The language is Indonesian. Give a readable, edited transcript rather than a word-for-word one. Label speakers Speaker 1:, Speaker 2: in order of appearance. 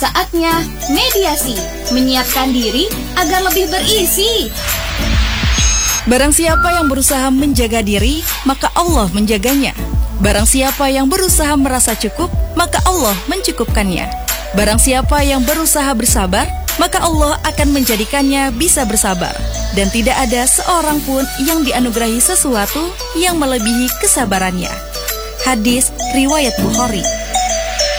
Speaker 1: Saatnya mediasi, menyiapkan diri agar lebih berisi.
Speaker 2: Barang siapa yang berusaha menjaga diri, maka Allah menjaganya. Barang siapa yang berusaha merasa cukup, maka Allah mencukupkannya. Barang siapa yang berusaha bersabar, maka Allah akan menjadikannya bisa bersabar. Dan tidak ada seorang pun yang dianugerahi sesuatu yang melebihi kesabarannya. Hadis riwayat Bukhari.